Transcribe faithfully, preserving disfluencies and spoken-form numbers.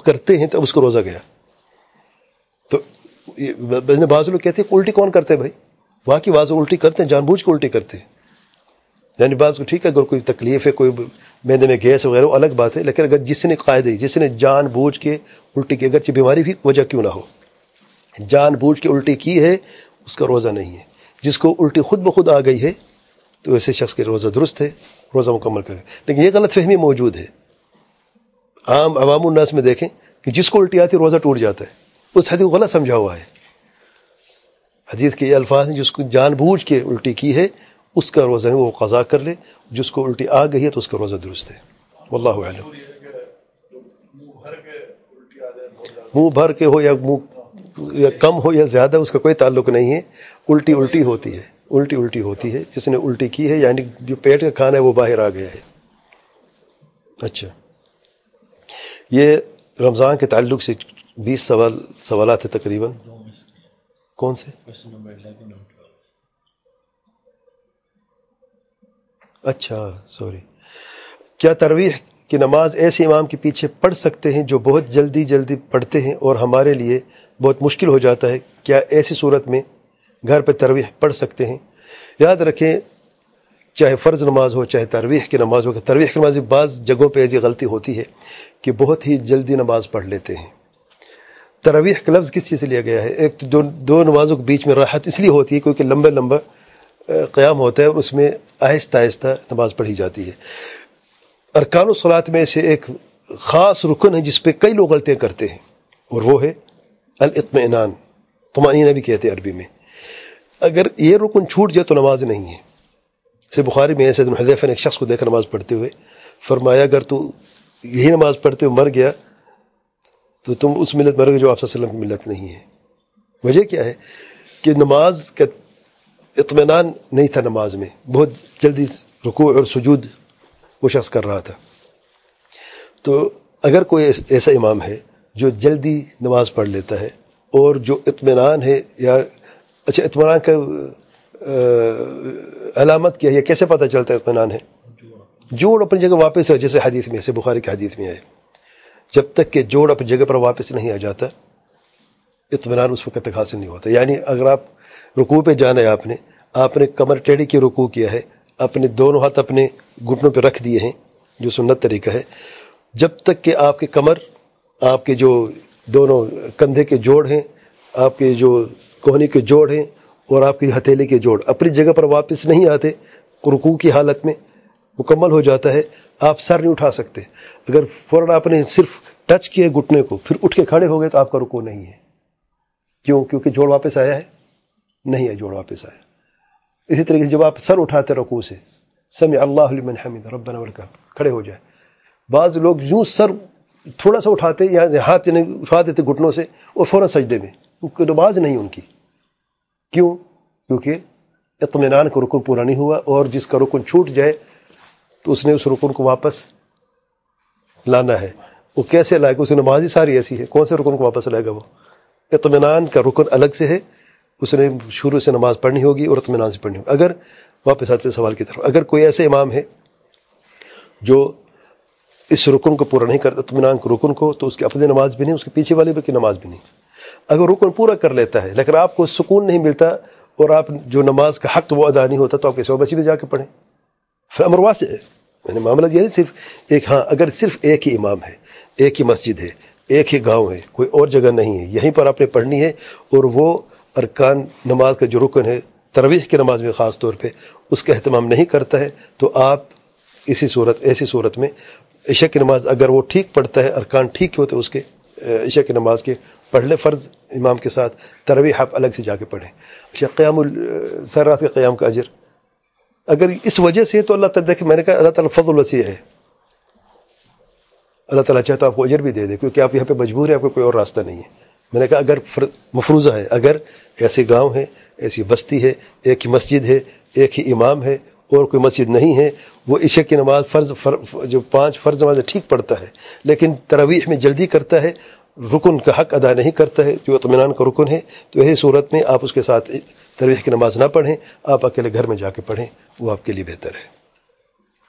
کرتے ہیں تب اس کو روزہ گیا. تو بعض لوگ کہتے ہیں الٹی کون کرتے ہیں بھائی؟ واقعی بعض لوگ الٹی کرتے ہیں، جان بوجھ کے الٹی کرتے ہیں. یعنی بعض کو ٹھیک ہے اگر کوئی تکلیف ہے، کوئی معدے میں گیس وغیرہ وہ الگ بات ہے، لیکن اگر جس نے قاعدے جس نے جان بوجھ کے الٹی کی، اگرچہ بیماری بھی وجہ کیوں نہ ہو، جان بوجھ کے الٹی کی ہے اس کا روزہ نہیں ہے. جس کو الٹی خود بخود آ گئی ہے تو ایسے شخص کے روزہ درست ہے، روزہ مکمل کرے. لیکن یہ غلط فہمی موجود ہے عام عوام الناس میں. دیکھیں کہ جس کو الٹی آتی ہے روزہ ٹوٹ جاتا ہے، اس حدیث کو غلط سمجھا ہوا ہے. حدیث کے یہ الفاظ ہیں جس کو جان بوجھ کے الٹی کی ہے اس کا روزہ نہیں، وہ قضا کر لے. جس کو الٹی آ گئی ہے تو اس کا روزہ درست ہے. واللہ اعلم. منہ بھر کے ہو یا منہ یا کم ہو یا زیادہ اس کا کوئی تعلق نہیں ہے. الٹی الٹی ہوتی ہے، الٹی الٹی ہوتی ہے. جس نے الٹی کی ہے یعنی جو پیٹ کا کھانا ہے وہ باہر آ گیا ہے. اچھا، یہ رمضان کے تعلق سے بیس سوال سوالات ہیں تقریباً. کون سے؟ اچھا سوری. کیا تراویح کی نماز ایسے امام کے پیچھے پڑھ سکتے ہیں جو بہت جلدی جلدی پڑھتے ہیں اور ہمارے لیے بہت مشکل ہو جاتا ہے؟ کیا ایسی صورت میں گھر پہ تراویح پڑھ سکتے ہیں؟ یاد رکھیں چاہے فرض نماز ہو چاہے تراویح کی نماز ہو، کہ تراویح کی نماز بعض جگہوں پہ ایسی غلطی ہوتی ہے کہ بہت ہی جلدی نماز پڑھ لیتے ہیں. تراویح کا لفظ کس چیز سے لیا گیا ہے؟ ایک تو دو, دو نمازوں کے بیچ میں راحت اس لیے ہوتی ہے کیونکہ لمبا لمبا قیام ہوتا ہے اور اس میں آہستہ آہستہ نماز پڑھی جاتی ہے. ارکان الصلاۃ میں سے ایک خاص رکن ہے جس پہ کئی لوگ غلطیاں کرتے ہیں اور وہ ہے الاطمئنان. طمأنینہ بھی کہتے ہیں عربی میں. اگر یہ رکن چھوٹ جائے تو نماز نہیں ہے. سے بخاری میں ایسے حذیفہ نے ایک شخص کو دیکھا نماز پڑھتے ہوئے، فرمایا اگر تو یہی نماز پڑھتے ہوئے مر گیا تو تم اس ملت مر گئے جو آپ صلی اللہ علیہ وسلم کی ملت نہیں ہے. وجہ کیا ہے کہ نماز کا اطمینان نہیں تھا. نماز میں بہت جلدی رکوع اور سجود وہ شخص کر رہا تھا. تو اگر کوئی ایسا امام ہے جو جلدی نماز پڑھ لیتا ہے اور جو اطمینان ہے، یا اچھا اطمینان کا علامت کیا ہے، کیسے پتہ چلتا ہے اطمینان ہے؟ جوڑ اپنی جگہ واپس ہے، جیسے حدیث میں سے بخاری کی حدیث میں ہے جب تک کہ جوڑ اپنی جگہ پر واپس نہیں آ جاتا اطمینان اس وقت تک حاصل نہیں ہوتا. یعنی اگر آپ رکوع پہ جانا ہے، آپ نے آپ نے کمر ٹیڑھی کی رکوع کیا ہے، اپنے دونوں ہاتھ اپنے گھٹنوں پہ رکھ دیے ہیں جو سنت طریقہ ہے، جب تک کہ آپ کے کمر، آپ کے جو دونوں کندھے کے جوڑ ہیں، آپ کے جو کوہنی کے جوڑ ہیں اور آپ کی ہتھیلی کے جوڑ اپنی جگہ پر واپس نہیں آتے، رکوع کی حالت میں مکمل ہو جاتا ہے، آپ سر نہیں اٹھا سکتے. اگر فوراً آپ نے صرف ٹچ کیا گھٹنے کو پھر اٹھ کے کھڑے ہو گئے تو آپ کا رکوع نہیں ہے. کیوں؟ کیونکہ جوڑ واپس آیا ہے نہیں ہے، جوڑ واپس آیا. اسی طریقے سے جب آپ سر اٹھاتے رکوع سے، سمع اللہ لمن حمد ربنا ولک، کھڑے ہو جائے. بعض لوگ یوں سر تھوڑا سا اٹھاتے یا ہاتھ اٹھا دیتے گھٹنوں سے اور فوراً سجدے میں، کیونکہ نماز نہیں ان کی. کیوں؟ کیونکہ اطمینان کا رکن پورا نہیں ہوا، اور جس کا رکن چھوٹ جائے تو اس نے اس رکن کو واپس لانا ہے. وہ کیسے لائے گا؟ اس کی نماز ہی ساری ایسی ہے، کون سے رکن کو واپس لائے گا؟ وہ اطمینان کا رکن الگ سے ہے، اس نے شروع سے نماز پڑھنی ہوگی اور اطمینان سے پڑھنی ہوگی. اگر واپس آتے سوال کی طرف، اگر کوئی ایسے امام ہے جو اس رکن کو پورا نہیں کرتا، اطمینان کے رکن کو، تو اس کی اپنی نماز بھی نہیں، اس کے پیچھے والے کی نماز بھی نہیں. اگر رکن پورا کر لیتا ہے لیکن آپ کو سکون نہیں ملتا اور آپ جو نماز کا حق وہ ادا نہیں ہوتا، تو آپ کسی اور مسجد میں جا کے پڑھیں. پھر امر واسع ہے. یعنی معاملہ یہ نہیں صرف ایک، ہاں اگر صرف ایک ہی امام ہے، ایک ہی مسجد ہے، ایک ہی گاؤں ہے، کوئی اور جگہ نہیں ہے، یہیں پر آپ نے پڑھنی ہے، اور وہ ارکان نماز کا جو رکن ہے تراویح کی نماز میں خاص طور پہ اس کا اہتمام نہیں کرتا ہے، تو آپ اسی صورت ایسی صورت میں عشاء کی نماز اگر وہ ٹھیک پڑھتا ہے، ارکان ٹھیک ہوتے ہیں اس کے، عشاء کی نماز کے پڑھ لیں فرض امام کے ساتھ، تراویح آپ الگ سے جا کے پڑھیں. اچھا، قیام سر رات کے قیام کا اجر اگر اس وجہ سے، تو اللہ تعالیٰ دیکھیں، میں نے کہا اللہ تعالیٰ فضل وسیع ہے، اللہ تعالیٰ چاہے تو آپ کو اجر بھی دے دے، کیونکہ آپ یہاں پہ مجبور ہیں، آپ کو کوئی اور راستہ نہیں ہے. میں نے کہا اگر مفروضہ ہے، اگر ایسے گاؤں ہے، ایسی بستی ہے، ایک ہی مسجد ہے، ایک ہی امام ہے اور کوئی مسجد نہیں ہے، وہ عشاء کی نماز فرض فر جو پانچ فرض نمازیں ٹھیک پڑھتا ہے لیکن تراویح میں جلدی کرتا ہے، رکن کا حق ادا نہیں کرتا ہے جو اطمینان کا رکن ہے، تو ایسی صورت میں آپ اس کے ساتھ تراویح کی نماز نہ پڑھیں، آپ اکیلے گھر میں جا کے پڑھیں، وہ آپ کے لیے بہتر ہے.